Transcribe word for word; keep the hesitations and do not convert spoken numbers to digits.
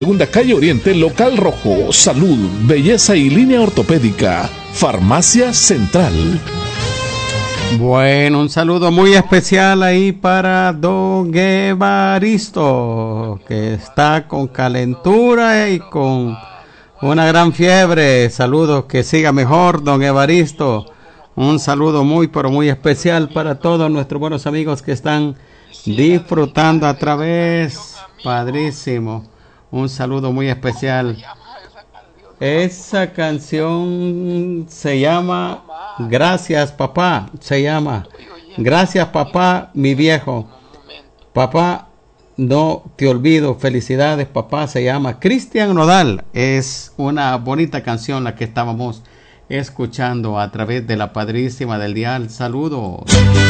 Segunda calle Oriente, local rojo, salud, belleza y línea ortopédica, Farmacia Central. Bueno, un saludo muy especial ahí para don Evaristo, que está con calentura y con una gran fiebre. Saludos, que siga mejor, don Evaristo. Un saludo muy, pero muy especial para todos nuestros buenos amigos que están disfrutando a través. Padrísimo. Un saludo muy especial. Esa canción se llama Gracias Papá, se llama Gracias Papá, mi viejo. Papá, no te olvido. Felicidades, papá. Se llama Cristian Nodal. Es una bonita canción la que estábamos escuchando a través de la Padrísima del Dial. Saludos.